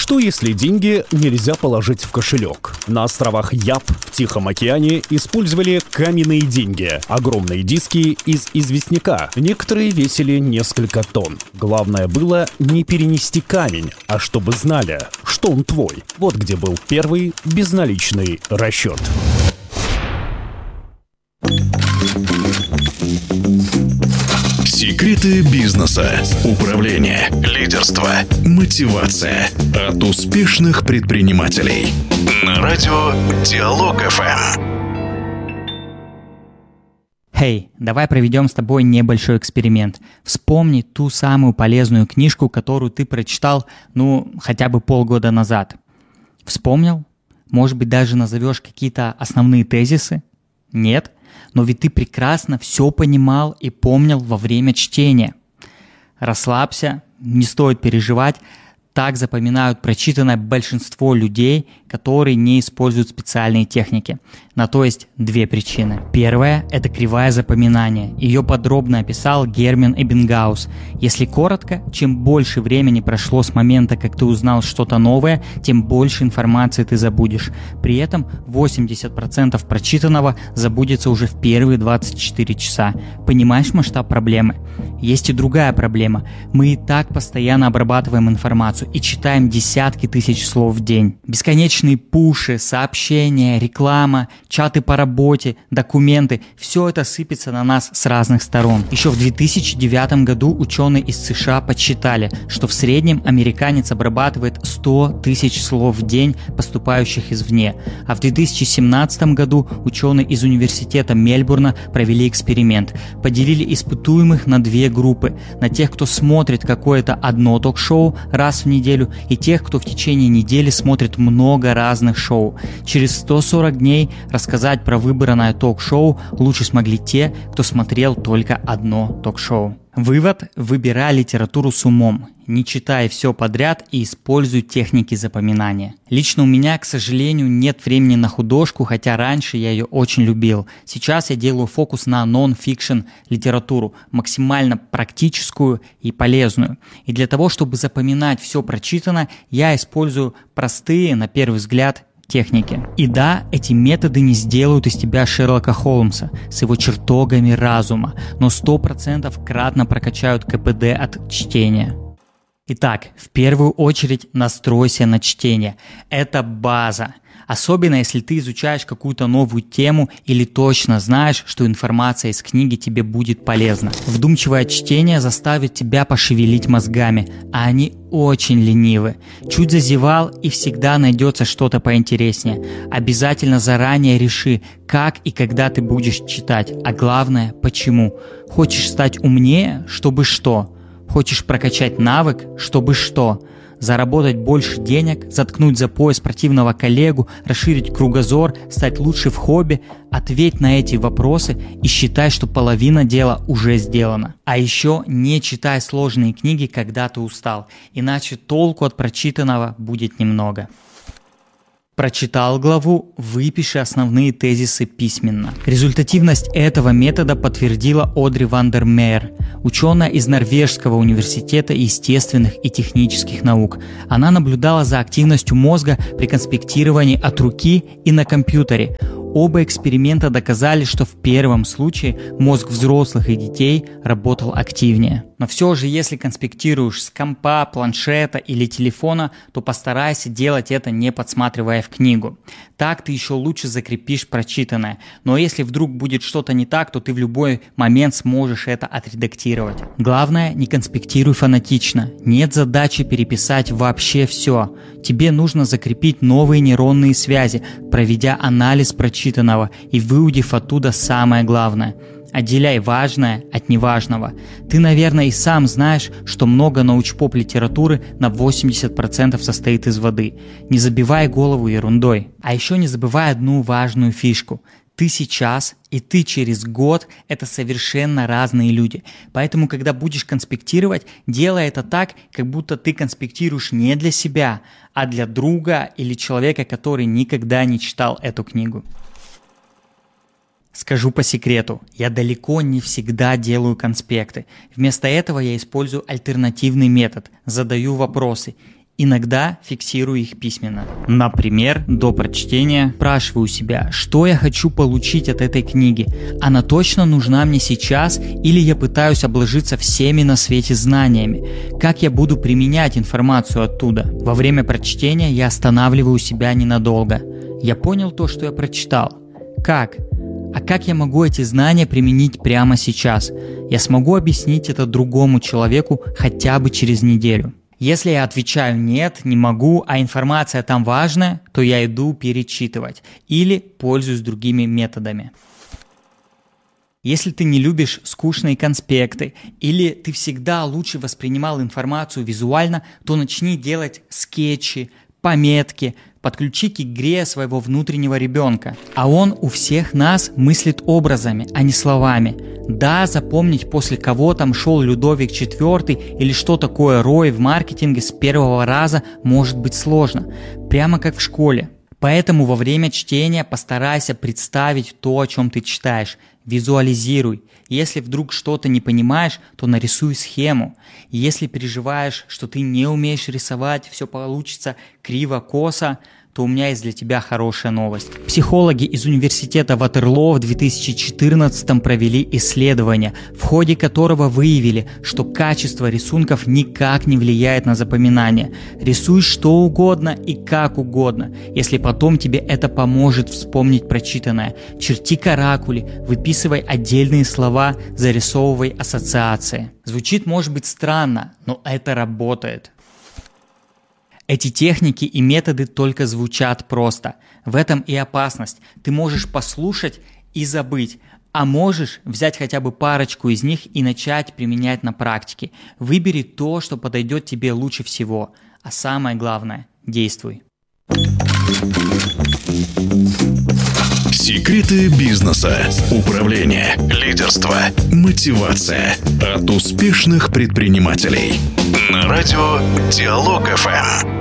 Что если деньги нельзя положить в кошелек? На островах Яб в Тихом океане использовали каменные деньги, огромные диски из известняка. Некоторые весили несколько тонн. Главное было не перенести камень, а чтобы знали, что он твой. Вот где был первый безналичный расчет. Секреты бизнеса, управления, лидерства, мотивация от успешных предпринимателей. На радио Диалог ФМ. Hey, давай проведем с тобой небольшой эксперимент. Вспомни ту самую полезную книжку, которую ты прочитал, хотя бы полгода назад. Вспомнил? Может быть, даже назовешь какие-то основные тезисы? Нет? Но ведь ты прекрасно все понимал и помнил во время чтения. Расслабься, не стоит переживать. Так запоминают прочитанное большинство людей, которые не используют специальные техники. На то есть две причины. Первая – это кривая запоминания. Ее подробно описал Герман Эббингаус. Если коротко, чем больше времени прошло с момента, как ты узнал что-то новое, тем больше информации ты забудешь. При этом 80% прочитанного забудется уже в первые 24 часа. Понимаешь масштаб проблемы? Есть и другая проблема. Мы и так постоянно обрабатываем информацию и читаем десятки тысяч слов в день. Бесконечные пуши, сообщения, реклама, чаты по работе, документы – все это сыпется на нас с разных сторон. Еще в 2009 году ученые из США подсчитали, что в среднем американец обрабатывает 100 тысяч слов в день, поступающих извне. А в 2017 году ученые из университета Мельбурна провели эксперимент. Поделили испытуемых на две группы. На тех, кто смотрит какое-то одно ток-шоу раз в неделю, и тех, кто в течение недели смотрит много разных шоу. Через 140 дней рассказать про выбранное ток-шоу лучше смогли те, кто смотрел только одно ток-шоу. Вывод: выбирай литературу с умом, не читай все подряд и используй техники запоминания. Лично у меня, к сожалению, нет времени на художку, хотя раньше я ее очень любил. Сейчас я делаю фокус на нон-фикшн литературу, максимально практическую и полезную. И для того, чтобы запоминать все прочитанное, я использую простые, на первый взгляд, техники. И да, эти методы не сделают из тебя Шерлока Холмса с его чертогами разума, но 100% кратно прокачают КПД от чтения. Итак, в первую очередь настройся на чтение. Это база. Особенно, если ты изучаешь какую-то новую тему или точно знаешь, что информация из книги тебе будет полезна. Вдумчивое чтение заставит тебя пошевелить мозгами, а они очень ленивы. Чуть зазевал, и всегда найдется что-то поинтереснее. Обязательно заранее реши, как и когда ты будешь читать, а главное, почему. Хочешь стать умнее, чтобы что? Хочешь прокачать навык, чтобы что? Заработать больше денег, заткнуть за пояс противного коллегу, расширить кругозор, стать лучше в хобби? Ответь на эти вопросы и считай, что половина дела уже сделана. А еще не читай сложные книги, когда ты устал, иначе толку от прочитанного будет немного. Прочитал главу, выпиши основные тезисы письменно. Результативность этого метода подтвердила Одри Ван дер Мейер, ученая из Норвежского университета естественных и технических наук. Она наблюдала за активностью мозга при конспектировании от руки и на компьютере. Оба эксперимента доказали, что в первом случае мозг взрослых и детей работал активнее. Но все же, если конспектируешь с компа, планшета или телефона, то постарайся делать это, не подсматривая в книгу. Так ты еще лучше закрепишь прочитанное. Но если вдруг будет что-то не так, то ты в любой момент сможешь это отредактировать. Главное, не конспектируй фанатично. Нет задачи переписать вообще все. Тебе нужно закрепить новые нейронные связи, проведя анализ прочитанного и выудив оттуда самое главное. Отделяй важное от неважного. Ты, наверное, и сам знаешь, что много научпоп литературы на 80% состоит из воды. Не забивай голову ерундой. А еще не забывай одну важную фишку. Ты сейчас и ты через год – это совершенно разные люди. Поэтому, когда будешь конспектировать, делай это так, как будто ты конспектируешь не для себя, а для друга или человека, который никогда не читал эту книгу. Скажу по секрету, я далеко не всегда делаю конспекты. Вместо этого я использую альтернативный метод, задаю вопросы. Иногда фиксирую их письменно. Например, до прочтения спрашиваю себя, что я хочу получить от этой книги. Она точно нужна мне сейчас или я пытаюсь обложиться всеми на свете знаниями? Как я буду применять информацию оттуда? Во время прочтения я останавливаю себя ненадолго. Я понял то, что я прочитал. Как? А как я могу эти знания применить прямо сейчас? Я смогу объяснить это другому человеку хотя бы через неделю. Если я отвечаю «нет, не могу», а информация там важная, то я иду перечитывать или пользуюсь другими методами. Если ты не любишь скучные конспекты или ты всегда лучше воспринимал информацию визуально, то начни делать скетчи, пометки, подключи к игре своего внутреннего ребенка. А он у всех нас мыслит образами, а не словами. Да, запомнить, после кого там шел Людовик IV или что такое ROI в маркетинге с первого раза может быть сложно. Прямо как в школе. Поэтому во время чтения постарайся представить то, о чем ты читаешь. Визуализируй. Если вдруг что-то не понимаешь, то нарисуй схему. Если переживаешь, что ты не умеешь рисовать, все получится криво-косо, то у меня есть для тебя хорошая новость. Психологи из университета Ватерлоо в 2014 провели исследование, в ходе которого выявили, что качество рисунков никак не влияет на запоминание. Рисуй что угодно и как угодно, если потом тебе это поможет вспомнить прочитанное. Черти каракули, выписывай отдельные слова, зарисовывай ассоциации. Звучит, может быть, странно, но это работает. Эти техники и методы только звучат просто. В этом и опасность. Ты можешь послушать и забыть, а можешь взять хотя бы парочку из них и начать применять на практике. Выбери то, что подойдет тебе лучше всего. А самое главное – действуй. Секреты бизнеса, управления, лидерства, мотивация от успешных предпринимателей. На радио Диалог ФМ.